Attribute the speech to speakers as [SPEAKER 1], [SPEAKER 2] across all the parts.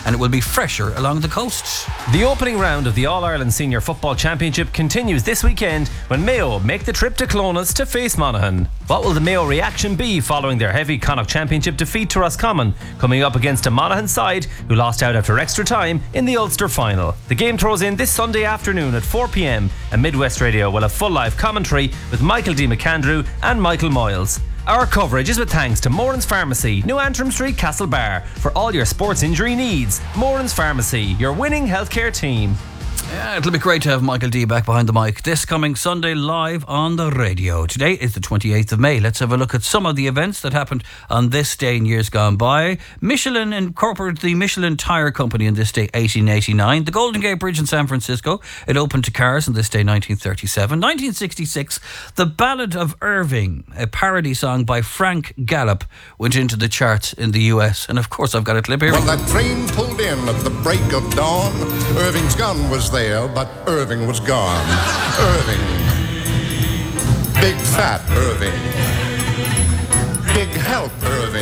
[SPEAKER 1] and it will be fresher along the coast.
[SPEAKER 2] The opening round of the All-Ireland Senior Football Championship continues this weekend when Mayo make the trip to Clones to face Monaghan. What will the Mayo reaction be following their heavy Connacht Championship defeat to Roscommon, coming up against a Monaghan side who lost out after extra time in the Ulster final? The game throws in this Sunday afternoon at 4 p.m, and Midwest Radio will have full live commentary with Michael D. McAndrew and Michael Moyles. Our coverage is with thanks to Moran's Pharmacy, New Antrim Street, Castlebar, for all your sports injury needs. Moran's Pharmacy, your winning healthcare team.
[SPEAKER 1] Yeah, it'll be great to have Michael D back behind the mic this coming Sunday live on the radio. Today is the 28th of May. Let's have a look at some of the events that happened on this day in years gone by. Michelin incorporated the Michelin Tire Company in this day 1889. The Golden Gate Bridge in San Francisco, it opened to cars on this day 1937. 1966, The Ballad of Irving, a parody song by Frank Gallup, went into the charts in the US. And of course I've got a clip here.
[SPEAKER 3] Well, that train pulled in at the break of dawn. Irving's gun was there, but Irving was gone. Irving. Big fat Irving. Big help Irving.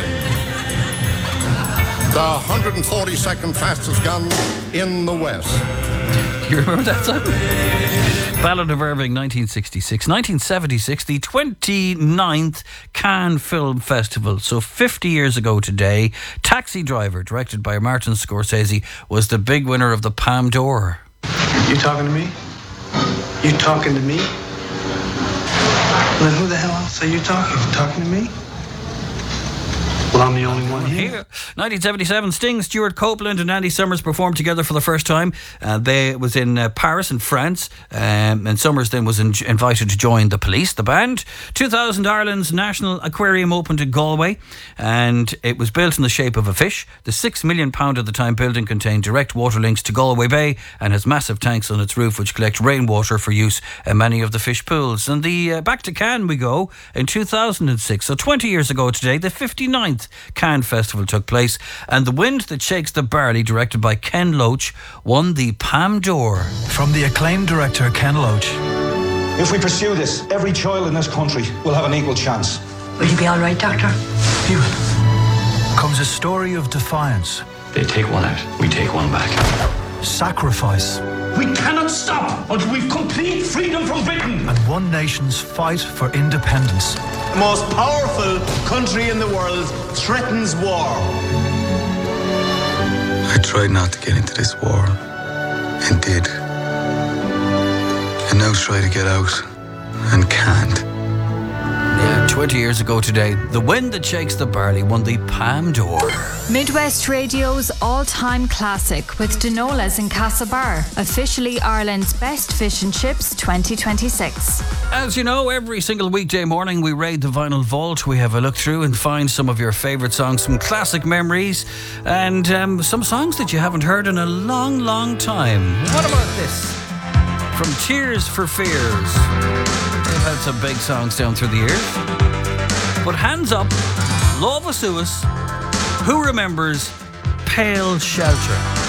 [SPEAKER 3] The 142nd fastest gun in the West.
[SPEAKER 1] You remember that song? Ballad of Irving, 1966. 1976, the 29th Cannes Film Festival. So 50 years ago today, Taxi Driver, directed by Martin Scorsese, was the big winner of the Palme d'Or.
[SPEAKER 4] You talking to me? You talking to me? Then who the hell else are you talking? Talking to me? Well, I'm the only one here.
[SPEAKER 1] 1977, Sting, Stuart Copeland and Andy Summers performed together for the first time. They was in Paris in France, and Summers then was invited to join the Police, the band. 2000, Ireland's National Aquarium opened in Galway, and it was built in the shape of a fish. The £6 million at the time building contained direct water links to Galway Bay and has massive tanks on its roof which collect rainwater for use in many of the fish pools. And the back to Cannes we go in 2006. So 20 years ago today, the 59th Cannes Festival took place, and The Wind That Shakes the Barley, directed by Ken Loach, won the Palme d'Or.
[SPEAKER 5] From the acclaimed director Ken Loach.
[SPEAKER 6] If we pursue this, every child in this country will have an equal chance.
[SPEAKER 7] Will you be all right, Doctor?
[SPEAKER 5] He will. Comes a story of defiance.
[SPEAKER 8] They take one out, we take one back.
[SPEAKER 5] Sacrifice.
[SPEAKER 6] We cannot stop until we've complete freedom from Britain.
[SPEAKER 5] And one nation's fight for independence.
[SPEAKER 9] The most powerful country in the world threatens war.
[SPEAKER 10] I tried not to get into this war, and did. And now try to get out, and can't.
[SPEAKER 1] Yeah, 20 years ago today, The Wind That Shakes the Barley won the Palme d'Or.
[SPEAKER 11] Midwest Radio's all-time classic with Dinolas in Castlebar, officially Ireland's best fish and chips 2026.
[SPEAKER 1] As you know, every single weekday morning we raid the vinyl vault. We have a look through and find some of your favourite songs, some classic memories, and some songs that you haven't heard in a long, long time. What about this? From Tears for Fears. They've had some big songs down through the years. But hands up, Lova Suez, who remembers Pale Shelter?